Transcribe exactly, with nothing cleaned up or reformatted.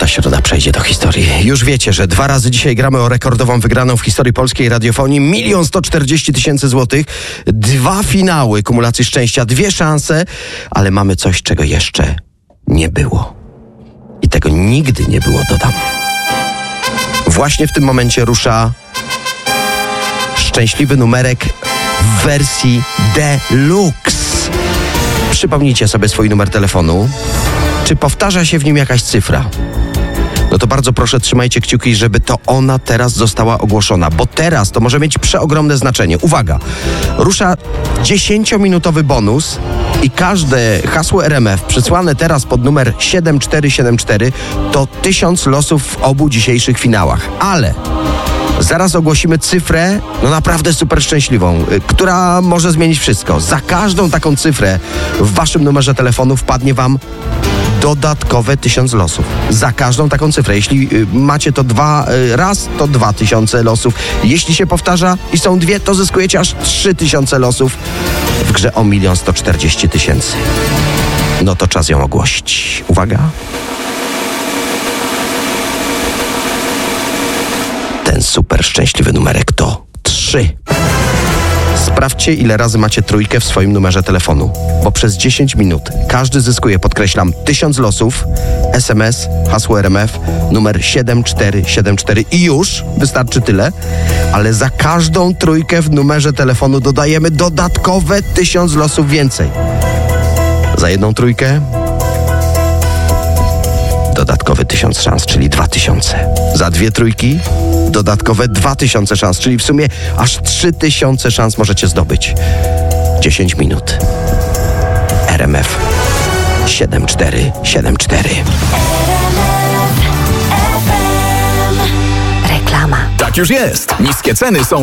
środa przejdzie do historii. Już wiecie, że dwa razy dzisiaj gramy o rekordową wygraną w historii polskiej radiofonii. Milion sto czterdzieści tysięcy złotych. Dwa finały kumulacji szczęścia, dwie szanse, ale mamy coś, czego jeszcze nie było. I tego nigdy nie było, dodam. Właśnie w tym momencie rusza szczęśliwy numerek w wersji deluxe. Przypomnijcie sobie swój numer telefonu. Czy powtarza się w nim jakaś cyfra? No to bardzo proszę, trzymajcie kciuki, żeby to ona teraz została ogłoszona, bo teraz to może mieć przeogromne znaczenie. Uwaga, rusza dziesięciominutowy bonus i każde hasło R M F przysłane teraz pod numer siedem cztery siedem cztery to tysiąc losów w obu dzisiejszych finałach. Ale zaraz ogłosimy cyfrę, no naprawdę super szczęśliwą, y, która może zmienić wszystko. Za każdą taką cyfrę w waszym numerze telefonu wpadnie wam dodatkowe tysiąc losów. Za każdą taką cyfrę. Jeśli y, macie to dwa y, raz, to dwa tysiące losów. Jeśli się powtarza i są dwie, to zyskujecie aż trzy tysiące losów w grze o milion sto czterdzieści tysięcy. No to czas ją ogłosić. Uwaga. Ten super szczęśliwy numerek to trzy. Sprawdźcie, ile razy macie trójkę w swoim numerze telefonu, bo przez dziesięć minut każdy zyskuje, podkreślam, tysiąc losów, S M S, hasło R M F, numer siedem cztery siedem cztery i już, wystarczy tyle, ale za każdą trójkę w numerze telefonu dodajemy dodatkowe tysiąc losów więcej. Za jedną trójkę dodatkowy tysiąc szans, czyli dwa tysiące. Za dwie trójki dodatkowe dwa tysiące szans, czyli w sumie aż trzy tysiące szans możecie zdobyć. dziesięć minut. R M F siedem cztery siedem cztery. Reklama. Tak już jest. Niskie ceny są